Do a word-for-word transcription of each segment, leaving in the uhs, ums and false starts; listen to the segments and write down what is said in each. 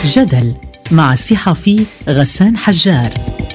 جدل مع الصحفي غسان حجار.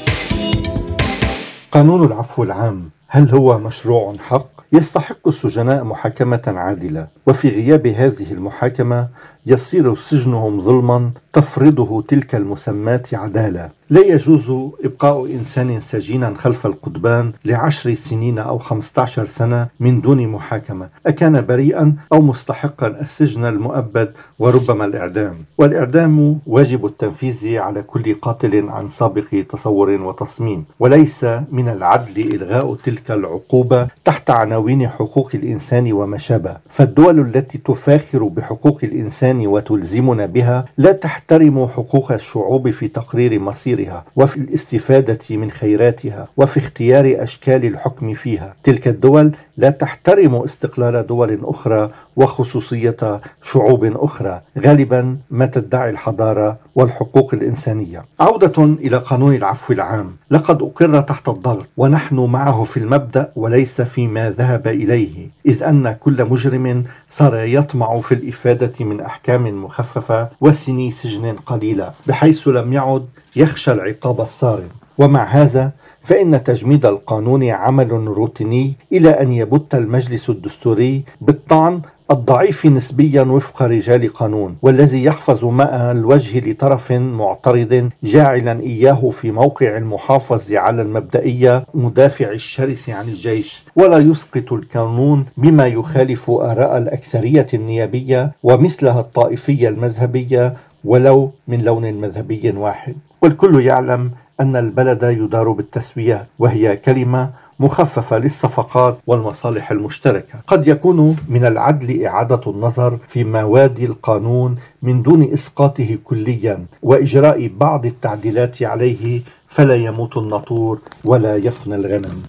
قانون العفو العام، هل هو مشروع حق؟ يستحق السجناء محاكمة عادلة، وفي غياب هذه المحاكمة يصير سجنهم ظلما تفرضه تلك المسمات عدالة. لا يجوز إبقاء إنسان سجينا خلف القضبان لعشر سنين أو خمسة عشر سنة من دون محاكمة، أكان بريئا أو مستحقا السجن المؤبد وربما الإعدام. والإعدام واجب التنفيذ على كل قاتل عن سابق تصور وتصميم، وليس من العدل إلغاء تلك العقوبة تحت عناوين حقوق الإنسان وما شابه. فالدول التي تفاخر بحقوق الإنسان وتلزمنا بها لا تحترم حقوق الشعوب في تقرير مصيرها وفي الاستفادة من خيراتها وفي اختيار أشكال الحكم فيها. تلك الدول لا تحترم استقلال دول أخرى وخصوصية شعوب أخرى، غالبا ما تدعي الحضارة والحقوق الإنسانية. عودة إلى قانون العفو العام، لقد أقر تحت الضغط ونحن معه في المبدأ وليس فيما ذهب إليه، إذ أن كل مجرم صار يطمع في الإفادة من أحكام مخففة وسني سجن قليلة، بحيث لم يعد يخشى العقاب الصارم. ومع هذا فإن تجميد القانون عمل روتيني إلى أن يبت المجلس الدستوري بالطعن الضعيف نسبيا وفق رجال قانون، والذي يحفظ ماء الوجه لطرف معترض جاعلا إياه في موقع المحافظ على المبدئية مدافع الشرس عن الجيش، ولا يسقط القانون بما يخالف آراء الأكثرية النيابية ومثلها الطائفية المذهبية ولو من لون مذهبي واحد. والكل يعلم أن البلد يدار بالتسويات، وهي كلمة مخففة للصفقات والمصالح المشتركة. قد يكون من العدل إعادة النظر في مواد القانون من دون إسقاطه كليا وإجراء بعض التعديلات عليه، فلا يموت النطور ولا يفنى الغنم.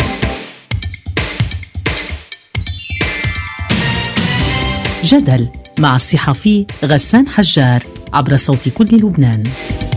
جدل مع الصحفي غسان حجار عبر صوت كل لبنان.